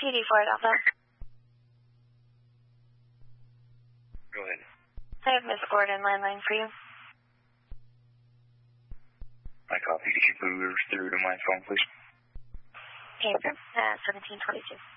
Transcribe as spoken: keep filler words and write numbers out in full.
P D Ford Alpha. Go ahead. I have Miss Gordon landline for you. My copy. Could you move her through to my phone, please? Okay, sir. Uh, seventeen twenty-two.